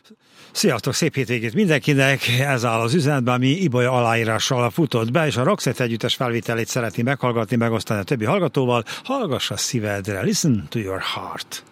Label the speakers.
Speaker 1: Sziasztok, szép hétvégét mindenkinek! Ez áll az üzenetben, ami Ibolya aláírással futott be, és a Roxette együttes felvételét szeretné meghallgatni, megosztani a többi hallgatóval. Hallgass a szívedre, listen to your heart.